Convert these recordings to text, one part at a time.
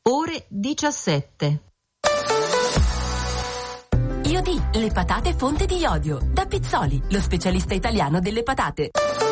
ore 17. Iodi, le patate fonte di iodio. Da Pizzoli, lo specialista italiano delle patate.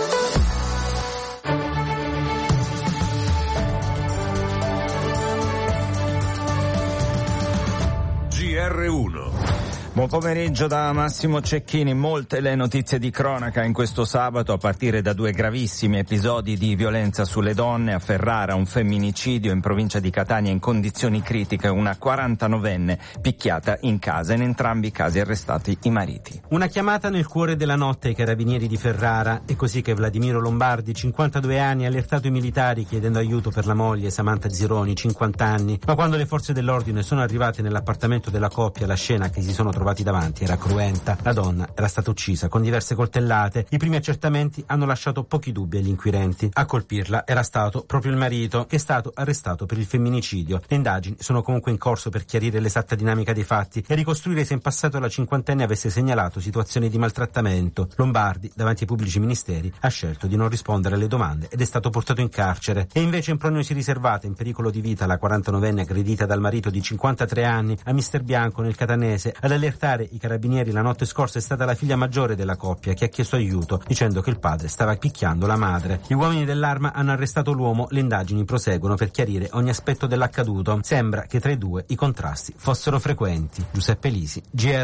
GR1. Buon pomeriggio da Massimo Cecchini. Molte le notizie di cronaca in questo sabato, a partire da 2 gravissimi episodi di violenza sulle donne. A Ferrara un femminicidio, in provincia di Catania in condizioni critiche una 49enne picchiata in casa, in entrambi i casi arrestati i mariti. Una chiamata nel cuore della notte ai carabinieri di Ferrara. È così che Vladimiro Lombardi, 52 anni, ha allertato i militari chiedendo aiuto per la moglie Samantha Zironi, 50 anni. Ma quando le forze dell'ordine sono arrivate nell'appartamento della coppia, la scena che si sono trovati davanti era cruenta. La donna era stata uccisa con diverse coltellate. I primi accertamenti hanno lasciato pochi dubbi agli inquirenti. A colpirla era stato proprio il marito, che è stato arrestato per il femminicidio. Le indagini sono comunque in corso per chiarire l'esatta dinamica dei fatti e ricostruire se in passato la cinquantenne avesse segnalato situazioni di maltrattamento. Lombardi, davanti ai pubblici ministeri, ha scelto di non rispondere alle domande ed è stato portato in carcere. E invece in prognosi riservata, in pericolo di vita, la 49enne aggredita dal marito di 53 anni a Mister Bianco nel Catanese. Ad allertare i carabinieri la notte scorsa è stata la figlia maggiore della coppia, che ha chiesto aiuto dicendo che il padre stava picchiando la madre. Gli uomini dell'Arma hanno arrestato l'uomo. Le indagini proseguono per chiarire ogni aspetto dell'accaduto. Sembra che tra i due i contrasti fossero frequenti. Giuseppe Lisi,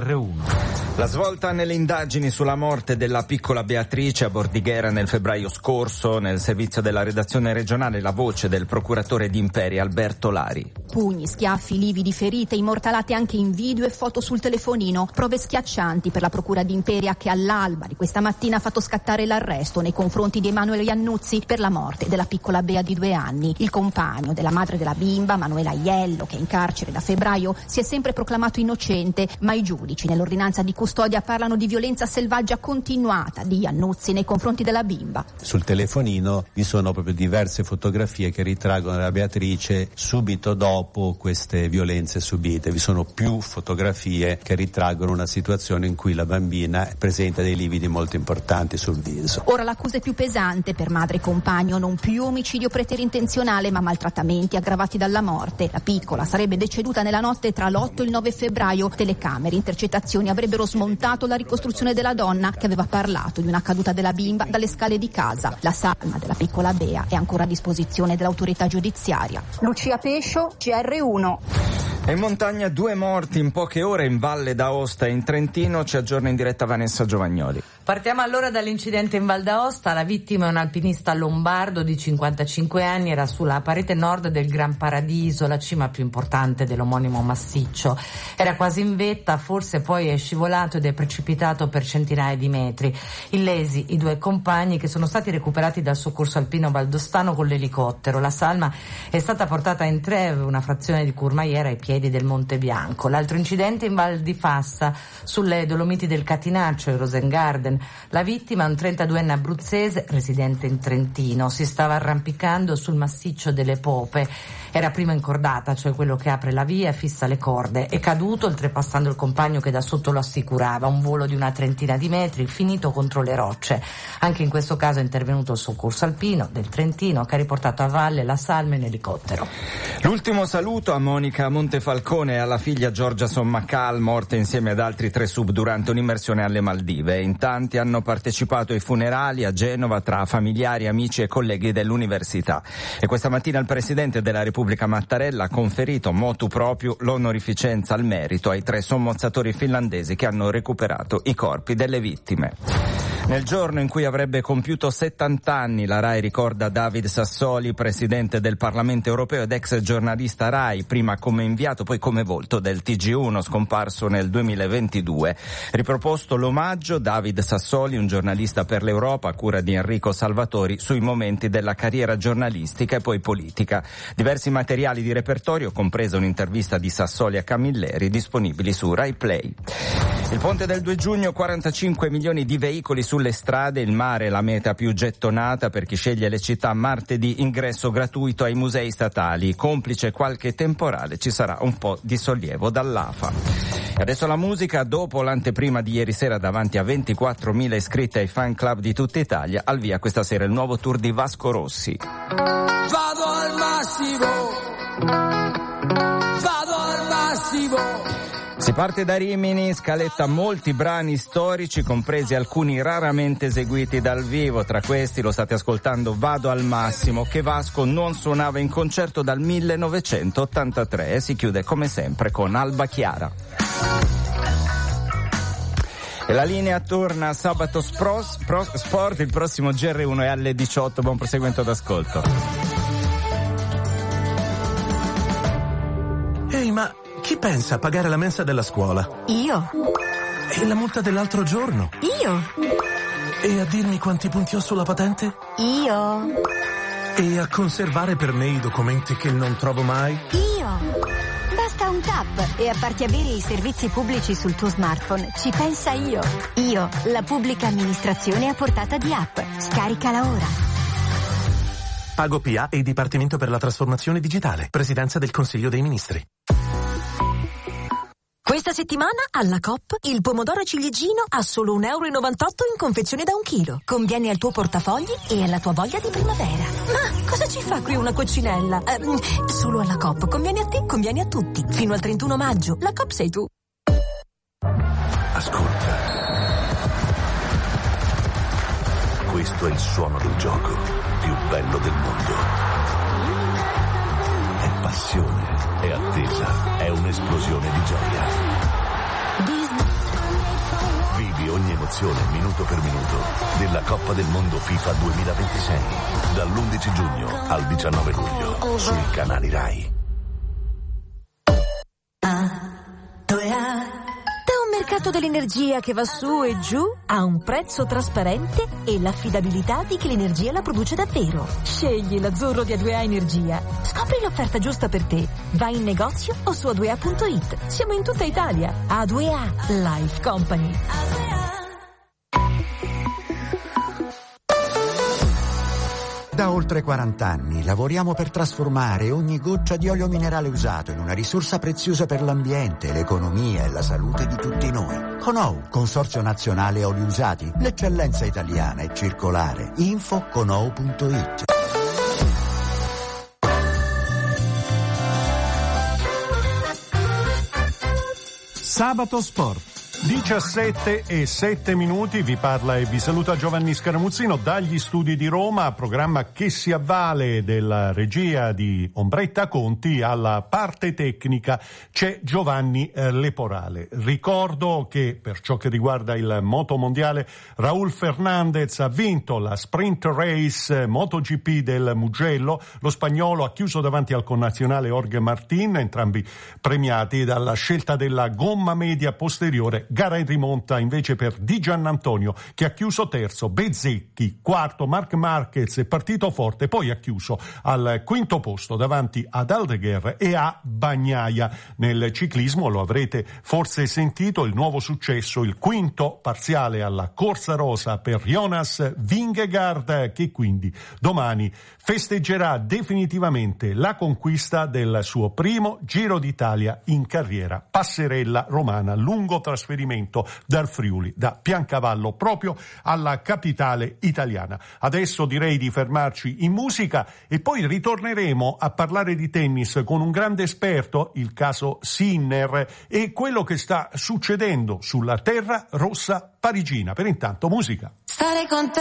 GR1. La svolta nelle indagini sulla morte della piccola Beatrice a Bordighera nel febbraio scorso. Nel servizio della redazione regionale la voce del procuratore di Imperi Alberto Lari. Pugni, schiaffi, lividi, ferite, immortalate anche in video e foto sul telefonino. Prove schiaccianti per la procura di Imperia, che all'alba di questa mattina ha fatto scattare l'arresto nei confronti di Emanuele Iannuzzi per la morte della piccola Bea di 2 anni. Il compagno della madre della bimba, Manuela Aiello, che è in carcere da febbraio, si è sempre proclamato innocente, ma i giudici nell'ordinanza di custodia parlano di violenza selvaggia continuata di Iannuzzi nei confronti della bimba. Sul telefonino vi sono proprio diverse fotografie che ritraggono la Beatrice subito dopo queste violenze subite. Vi sono più fotografie che ritraggono una situazione in cui la bambina presenta dei lividi molto importanti sul viso. Ora l'accusa è più pesante per madre e compagno, non più omicidio preterintenzionale ma maltrattamenti aggravati dalla morte. La piccola sarebbe deceduta nella notte tra l'8 e il 9 febbraio. Telecamere, intercettazioni avrebbero smontato la ricostruzione della donna, che aveva parlato di una caduta della bimba dalle scale di casa. La salma della piccola Bea è ancora a disposizione dell'autorità giudiziaria. Lucia Pescio, GR1. E in montagna 2 morti in poche ore in Valle d'Aosta e in Trentino. Ci aggiorna in diretta Vanessa Giovagnoli. Partiamo allora dall'incidente in Val d'Aosta. La vittima è un alpinista lombardo di 55 anni, era sulla parete nord del Gran Paradiso, la cima più importante dell'omonimo massiccio. Era quasi in vetta, forse poi è scivolato ed è precipitato per centinaia di metri. Illesi i 2 compagni, che sono stati recuperati dal soccorso alpino valdostano con l'elicottero. La salma è stata portata in Trèves, una frazione di Courmayeur, ai piedi del Monte Bianco. L'altro incidente in Val di Fassa, sulle Dolomiti del Catinaccio e Rosengarten. La vittima è un 32enne abruzzese residente in Trentino. Si stava arrampicando sul massiccio delle Pope. Era prima in cordata, cioè quello che apre la via e fissa le corde. È caduto oltrepassando il compagno che da sotto lo assicurava. Un volo di una trentina di metri, finito contro le rocce. Anche in questo caso è intervenuto il soccorso alpino del Trentino, che ha riportato a valle la salma in elicottero. L'ultimo saluto a Monica Montefalcone e alla figlia Giorgia Sommacal, morte insieme ad altri 3 sub durante un'immersione alle Maldive. In tanti hanno partecipato ai funerali a Genova tra familiari, amici e colleghi dell'università. E questa mattina il Presidente della Repubblica Mattarella ha conferito motu proprio l'onorificenza al merito ai 3 sommozzatori finlandesi che hanno recuperato i corpi delle vittime. Nel giorno in cui avrebbe compiuto 70 anni, la RAI ricorda David Sassoli, presidente del Parlamento europeo ed ex giornalista RAI, prima come inviato, poi come volto del TG1, scomparso nel 2022. Riproposto l'omaggio, David Sassoli, un giornalista per l'Europa a cura di Enrico Salvatori, sui momenti della carriera giornalistica e poi politica. Diversi materiali di repertorio, compresa un'intervista di Sassoli a Camilleri, disponibili su Rai Play. Il ponte del 2 giugno, 45 milioni di veicoli sulle strade, il mare è la meta più gettonata per chi sceglie le città. Martedì ingresso gratuito ai musei statali, complice qualche temporale ci sarà un po' di sollievo dall'AFA. E adesso la musica, dopo l'anteprima di ieri sera davanti a 24.000 iscritti ai fan club di tutta Italia, al via questa sera il nuovo tour di Vasco Rossi. Vado al massimo Si parte da Rimini, scaletta molti brani storici, compresi alcuni raramente eseguiti dal vivo. Tra questi lo state ascoltando Vado al massimo, che Vasco non suonava in concerto dal 1983 e si chiude come sempre con Alba Chiara. E la linea torna a Sabato Sport, il prossimo GR1 è alle 18, buon proseguimento d'ascolto. Ehi, ma chi pensa a pagare la mensa della scuola? Io. E la multa dell'altro giorno? Io. E a dirmi quanti punti ho sulla patente? Io. E a conservare per me i documenti che non trovo mai? Io. Basta un tap e a farti avere i servizi pubblici sul tuo smartphone. Ci pensa Io. Io, la pubblica amministrazione a portata di app. Scaricala ora. Pago PA e Dipartimento per la Trasformazione Digitale. Presidenza del Consiglio dei Ministri. Questa settimana alla Coop il pomodoro ciliegino a solo €1,98 in confezione da 1 chilo. Conviene al tuo portafogli e alla tua voglia di primavera. Ma cosa ci fa qui una coccinella? Solo alla Coop. Conviene a te, conviene a tutti. Fino al 31 maggio. La Coop sei tu. Ascolta. Questo è il suono del gioco più bello del mondo. È passione, è attesa, è un'esplosione di gioia. Vivi ogni emozione minuto per minuto della Coppa del Mondo FIFA 2026 dall'11 giugno al 19 luglio sui canali Rai. Da un mercato dell'energia che va su e giù a un prezzo trasparente e l'affidabilità di chi l'energia la produce davvero. Scegli l'azzurro di A2A Energia. Scopri l'offerta giusta per te. Vai in negozio o su a2a.it. Siamo in tutta Italia. A2A Life Company. Da oltre 40 anni lavoriamo per trasformare ogni goccia di olio minerale usato in una risorsa preziosa per l'ambiente, l'economia e la salute di tutti noi. Conou, Consorzio Nazionale Oli Usati, l'eccellenza italiana e circolare. Info conou.it. Sabato Sport. 17:07, vi parla e vi saluta Giovanni Scaramuzzino dagli studi di Roma, programma che si avvale della regia di Ombretta Conti. Alla parte tecnica c'è Giovanni Leporale. Ricordo che per ciò che riguarda il motomondiale, Raúl Fernández ha vinto la sprint race MotoGP del Mugello, lo spagnolo ha chiuso davanti al connazionale Jorge Martín, entrambi premiati dalla scelta della gomma media posteriore. Gara in rimonta invece per Di Giannantonio, che ha chiuso terzo, Bezzecchi quarto, Marc Marquez è partito forte, poi ha chiuso al quinto posto davanti ad Aldegher e a Bagnaia. Nel ciclismo, lo avrete forse sentito, il nuovo successo, il quinto parziale alla Corsa Rosa per Jonas Vingegaard, che quindi domani festeggerà definitivamente la conquista del suo primo Giro d'Italia in carriera. Passerella romana, lungo trasferimento dal Friuli, da Piancavallo proprio alla capitale italiana. Adesso direi di fermarci in musica e poi ritorneremo a parlare di tennis con un grande esperto, il caso Sinner, e quello che sta succedendo sulla terra rossa parigina. Per intanto musica. Stare con te